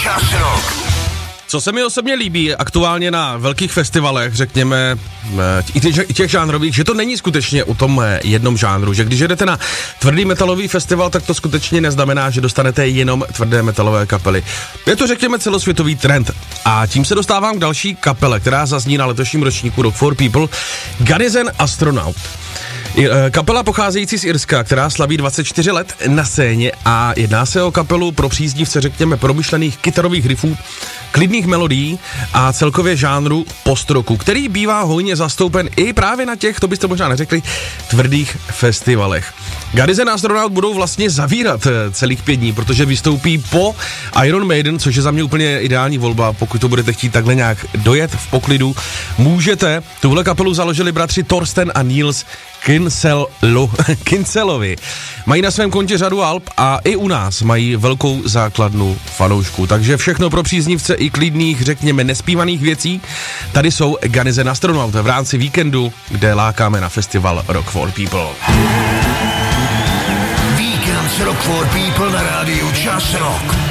Čas Rock. Co se mi osobně líbí aktuálně na velkých festivalech, řekněme, i těch žánrových, že to není skutečně o tom jednom žánru, že když jdete na tvrdý metalový festival, tak to skutečně neznamená, že dostanete jenom tvrdé metalové kapely. Je to, řekněme, celosvětový trend. A tím se dostávám k další kapele, která zazní na letošním ročníku Rock for People, Guns N' Astronaut. Kapela pocházející z Irska, která slaví 24 let na scéně a jedná se o kapelu pro příznivce, řekněme, promyšlených kytarových riffů, klidných melodií a celkově žánru post-rocku, který bývá hojně zastoupen i právě na těch, to byste možná neřekli, tvrdých festivalech. Guns N' Astronaut budou vlastně zavírat celých 5 dní, protože vystoupí po Iron Maiden, což je za mě úplně ideální volba, pokud to budete chtít takhle nějak dojet v poklidu. Můžete, tuhle kapelu založili bratři Thorsten a Niels Kinselovi. Mají na svém kontě řadu alb a i u nás mají velkou základnu fanoušků. Takže všechno pro příznivce i klidných, řekněme, nespívaných věcí. Tady jsou Guns N' Astronaut v rámci víkendu, kde lákáme na festival Rock for People. Víkend Rock for People na rádiu Čas Rock.